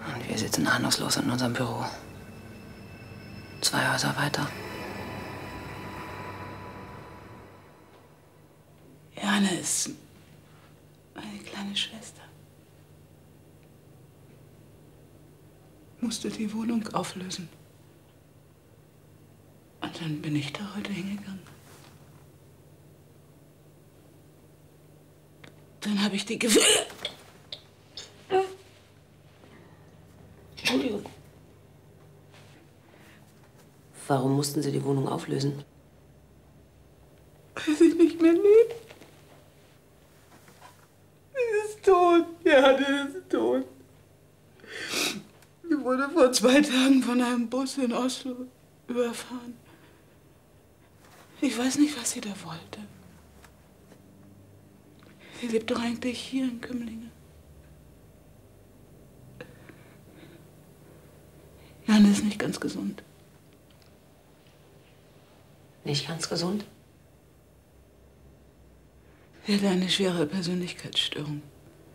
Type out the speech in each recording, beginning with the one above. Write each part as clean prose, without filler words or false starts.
Und wir sitzen ahnungslos in unserem Büro. 2 Häuser weiter. Jane ist meine kleine Schwester. Musste die Wohnung auflösen. Und dann bin ich da heute hingegangen. Dann habe ich die Gefühle. Entschuldigung. Warum mussten Sie die Wohnung auflösen? Weil sie nicht mehr lebt. Sie ist tot. Ja, die ist tot. Sie wurde vor 2 Tagen von einem Bus in Oslo überfahren. Ich weiß nicht, was sie da wollte. Sie lebt doch eigentlich hier in Kümlinge. Jan ist nicht ganz gesund. Nicht ganz gesund? Sie hatte eine schwere Persönlichkeitsstörung.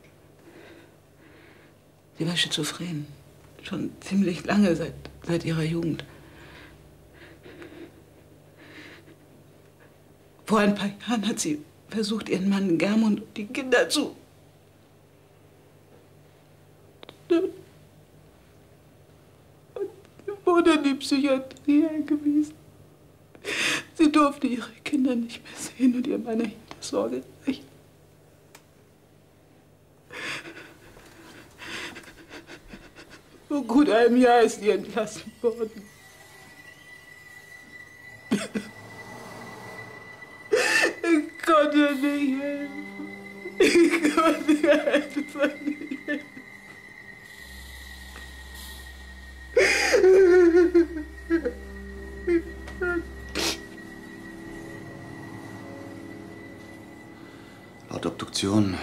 Sie war schizophren. Schon ziemlich lange, seit ihrer Jugend. Vor ein paar Jahren hat sie versucht, ihren Mann Germund und die Kinder zu... Und wurde in die Psychiatrie eingewiesen. Sie durfte ihre Kinder nicht mehr sehen und ihr Mann erhielt das Sorgerecht. Vor gut einem Jahr ist sie entlassen worden. Ich konnte ihr nicht helfen. Ich konnte ihr einfach nicht helfen. Laut Obduktion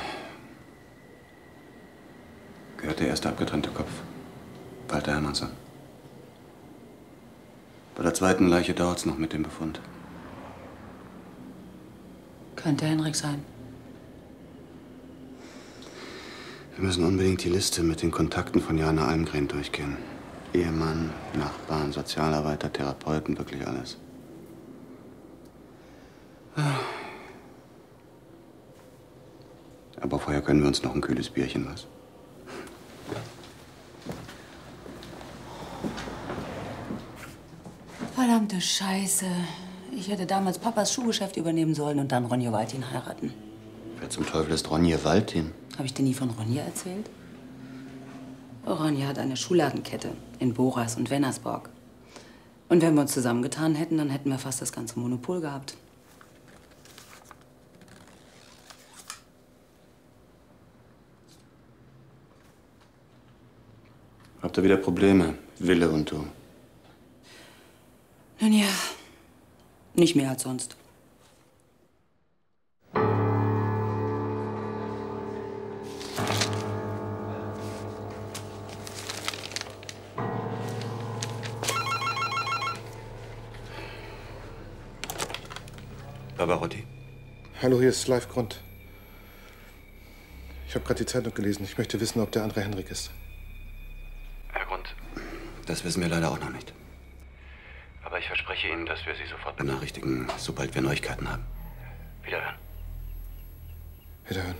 gehört der erste abgetrennte Kopf Walter Hermannsson. Bei der zweiten Leiche dauert es noch mit dem Befund. Könnte Henrik sein. Wir müssen unbedingt die Liste mit den Kontakten von Jana Almgren durchgehen. Ehemann, Nachbarn, Sozialarbeiter, Therapeuten, wirklich alles. Aber vorher können wir uns noch ein kühles Bierchen was. Verdammte Scheiße. Ich hätte damals Papas Schuhgeschäft übernehmen sollen und dann Ronja Waltin heiraten. Wer zum Teufel ist Ronja Waltin? Habe ich dir nie von Ronja erzählt? Ronja hat eine Schuhladenkette in Boras und Wennersborg. Und wenn wir uns zusammengetan hätten, dann hätten wir fast das ganze Monopol gehabt. Habt ihr wieder Probleme, Wille und du? Nun ja, nicht mehr als sonst. Barbarotti. Hallo, hier ist Live Grund. Ich habe gerade die Zeitung gelesen. Ich möchte wissen, ob der andere Henrik ist. Herr Grund, das wissen wir leider auch noch nicht. Aber ich verspreche Ihnen, dass wir Sie sofort benachrichtigen, sobald wir Neuigkeiten haben. Wiederhören. Wiederhören.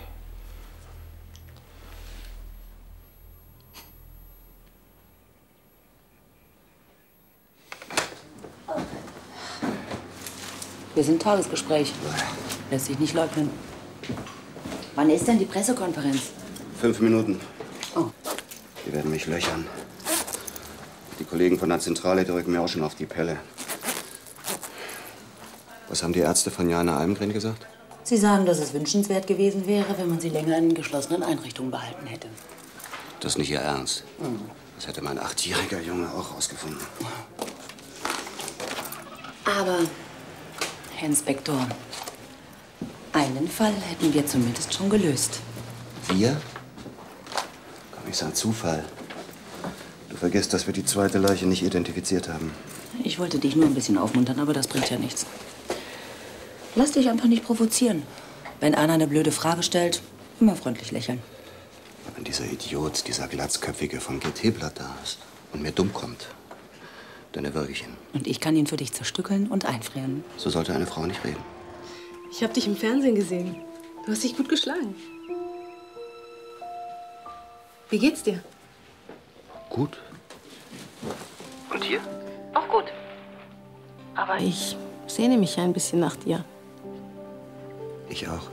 Wir sind im Tagesgespräch. Lässt sich nicht leugnen. Wann ist denn die Pressekonferenz? 5 Minuten. Oh. Die werden mich löchern. Die Kollegen von der Zentrale, die rücken mir auch schon auf die Pelle. Was haben die Ärzte von Jana Almgren gesagt? Sie sagen, dass es wünschenswert gewesen wäre, wenn man sie länger in geschlossenen Einrichtungen behalten hätte. Das ist nicht Ihr Ernst. Das hätte mein 8-jähriger Junge auch rausgefunden. Aber, Herr Inspektor, einen Fall hätten wir zumindest schon gelöst. Wir? Kommissar, Zufall. Du vergisst, dass wir die zweite Leiche nicht identifiziert haben. Ich wollte dich nur ein bisschen aufmuntern, aber das bringt ja nichts. Lass dich einfach nicht provozieren. Wenn einer eine blöde Frage stellt, immer freundlich lächeln. Wenn dieser Idiot, dieser Glatzköpfige vom GT-Blatt da ist und mir dumm kommt, dann erwürge ich ihn. Und ich kann ihn für dich zerstückeln und einfrieren. So sollte eine Frau nicht reden. Ich habe dich im Fernsehen gesehen. Du hast dich gut geschlagen. Wie geht's dir? Gut. Und dir? Auch gut. Aber ich sehne mich ja ein bisschen nach dir. Ich auch.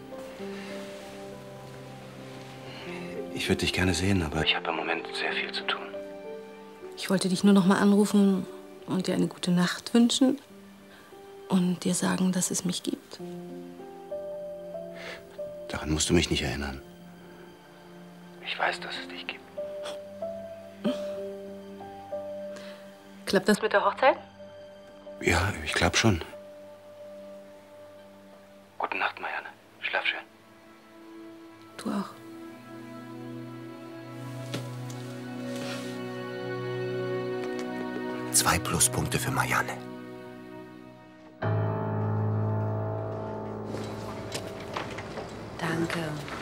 Ich würde dich gerne sehen, aber ich habe im Moment sehr viel zu tun. Ich wollte dich nur noch mal anrufen und dir eine gute Nacht wünschen und dir sagen, dass es mich gibt. Daran musst du mich nicht erinnern. Ich weiß, dass es dich gibt. Klappt das mit der Hochzeit? Ja, ich glaube schon. Gute Nacht, Marianne. Schlaf schön. Du auch. Zwei Pluspunkte für Marianne. Danke.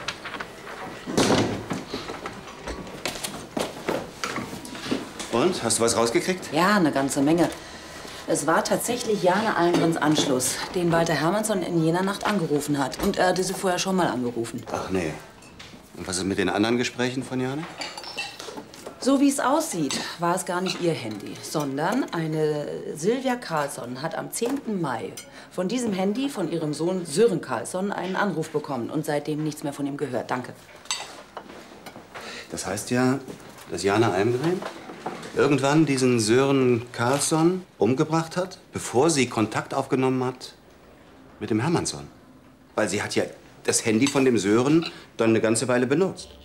Und? Hast du was rausgekriegt? Ja, eine ganze Menge. Es war tatsächlich Jane Almgrens Anschluss, den Walter Hermannsson in jener Nacht angerufen hat. Und er hatte sie vorher schon mal angerufen. Ach nee. Und was ist mit den anderen Gesprächen von Jane? So wie es aussieht, war es gar nicht ihr Handy, sondern eine Sylvia Carlsson hat am 10. Mai von diesem Handy von ihrem Sohn Sören Carlsson einen Anruf bekommen und seitdem nichts mehr von ihm gehört. Danke. Das heißt ja, dass Jane Almgren irgendwann diesen Sören Carlsson umgebracht hat, bevor sie Kontakt aufgenommen hat mit dem Hermannsson. Weil sie hat ja das Handy von dem Sören dann eine ganze Weile benutzt.